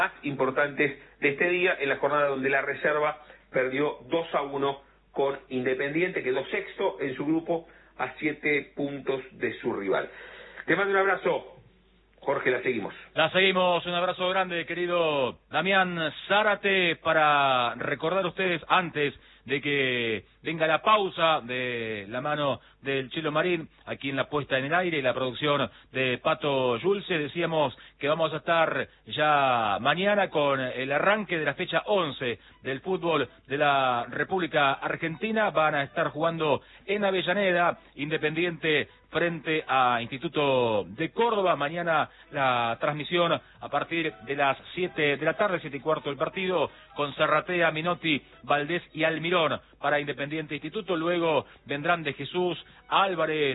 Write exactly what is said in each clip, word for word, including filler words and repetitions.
más importantes de este día, en la jornada donde la reserva perdió dos a uno con Independiente, quedó sexto en su grupo a siete puntos de su rival. Te mando un abrazo, Jorge, la seguimos. La seguimos, un abrazo grande, querido Damián Zárate, para recordar a ustedes antes de que venga la pausa de la mano del Chelo Marín, aquí en la puesta en el aire y la producción de Pato Yulce. Decíamos que vamos a estar ya mañana con el arranque de la fecha once del fútbol de la República Argentina. Van a estar jugando en Avellaneda, Independiente frente a Instituto de Córdoba. Mañana la transmisión a partir de las siete de la tarde, siete y cuarto del partido, con Zarratea, Minotti, Valdés y Almirón para Independiente Instituto. Luego vendrán De Jesús, Álvarez,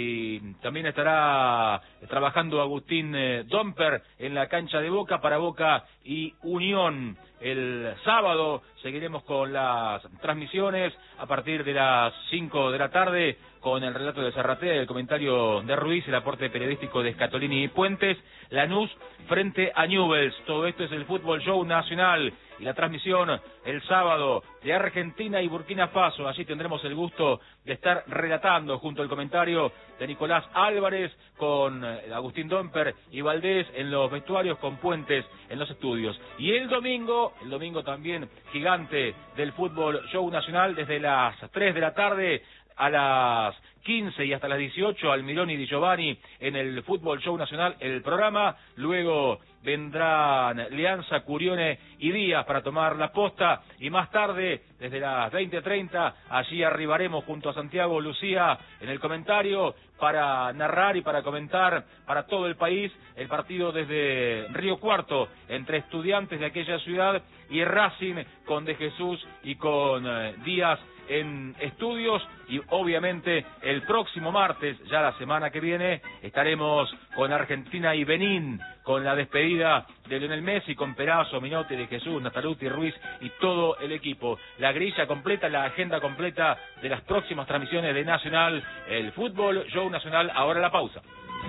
y también estará trabajando Agustín eh, Domper en la cancha de Boca para Boca y Unión. El sábado seguiremos con las transmisiones a partir de las cinco de la tarde con el relato de Zarratea y el comentario de Ruiz, el aporte periodístico de Scatolini y Puentes. Lanús frente a Newell's. Todo esto es el Fútbol Show Nacional y la transmisión el sábado de Argentina y Burkina Faso. Allí tendremos el gusto de estar relatando junto al comentario de Nicolás Álvarez, con Agustín Domper y Valdés en los vestuarios, con Puentes en los estudios. Y el domingo, el domingo también gigante del Fútbol Show Nacional, desde las tres de la tarde a las quince y hasta las dieciocho, Almirón y Di Giovanni en el Fútbol Show Nacional, el programa. Luego vendrán Leanza, Curione y Díaz para tomar la posta, y más tarde, desde las veinte treinta, allí arribaremos junto a Santiago Lucía en el comentario para narrar y para comentar para todo el país el partido desde Río Cuarto entre Estudiantes de aquella ciudad y Racing, con De Jesús y con eh, Díaz en estudios. Y obviamente el próximo martes, ya la semana que viene, estaremos con Argentina y Benín, con la despedida de Lionel Messi, con Perazo, Minotti, De Jesús, Nataluti, Ruiz y todo el equipo. La grilla completa, la agenda completa de las próximas transmisiones de Nacional, el Fútbol Show Nacional. Ahora la pausa.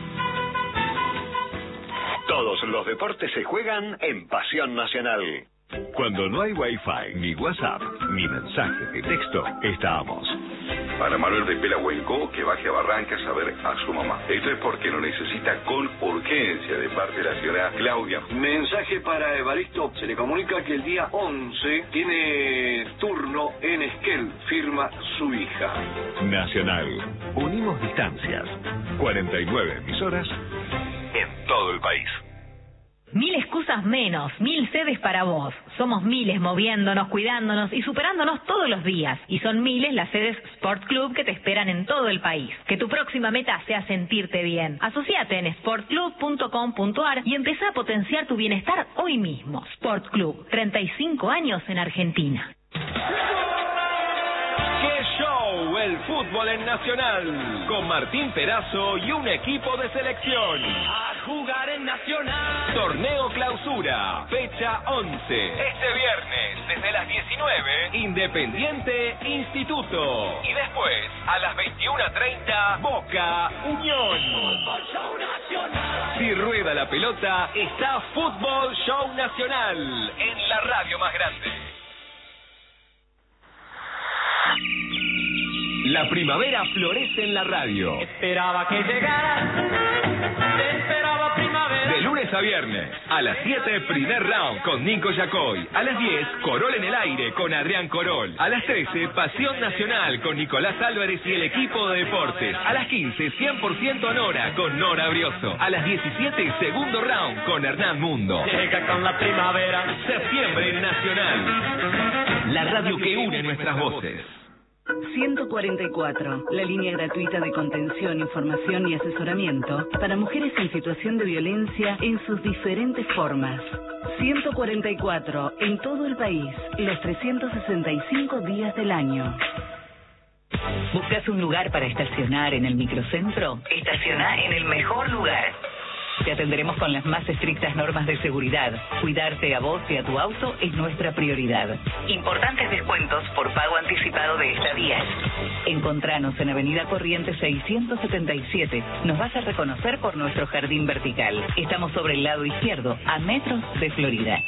Todos los deportes se juegan en Pasión Nacional. Cuando no hay Wi-Fi, ni WhatsApp, ni mensaje de texto, estamos. Para Manuel de Pelahuenco, que baje a Barrancas a ver a su mamá. Esto es porque lo necesita con urgencia de parte de la señora Claudia. Mensaje para Evaristo. Se le comunica que el día once tiene turno en Esquel. Firma su hija. Nacional. Unimos distancias. cuarenta y nueve emisoras en todo el país. Mil excusas menos, mil sedes para vos. Somos miles moviéndonos, cuidándonos y superándonos todos los días. Y son miles las sedes Sport Club que te esperan en todo el país. Que tu próxima meta sea sentirte bien. Asociate en sport club punto com punto a r y empezá a potenciar tu bienestar hoy mismo. Sport Club, treinta y cinco años en Argentina. ¡Qué show! El fútbol en Nacional, con Martín Perazo y un equipo de selección. A jugar en Nacional. Torneo Clausura, fecha once. Este viernes, desde las diecinueve, Independiente Instituto. Y después, a las veintiuna treinta, Boca Unión. Fútbol Show Nacional. Si rueda la pelota, está Fútbol Show Nacional, en la radio más grande. La primavera florece en la radio. Esperaba que llegara, esperaba primavera. De lunes a viernes, a las siete, primer round con Nico Yacoy. A las diez, Corol en el aire con Adrián Corol. A las trece, Pasión Nacional con Nicolás Álvarez y el equipo de deportes. A las quince, cien por ciento Nora con Nora Brioso. A las diecisiete, segundo round con Hernán Mundo. Llega con la primavera. Septiembre en Nacional. La radio que une nuestras voces. ciento cuarenta y cuatro, la línea gratuita de contención, información y asesoramiento para mujeres en situación de violencia en sus diferentes formas. ciento cuarenta y cuatro, en todo el país, los trescientos sesenta y cinco días del año. ¿Buscas un lugar para estacionar en el microcentro? Estaciona en el mejor lugar. Te atenderemos con las más estrictas normas de seguridad. Cuidarte a vos y a tu auto es nuestra prioridad. Importantes descuentos por pago anticipado de estadías. Encontranos en Avenida Corrientes seiscientos setenta y siete. Nos vas a reconocer por nuestro jardín vertical. Estamos sobre el lado izquierdo, a metros de Florida.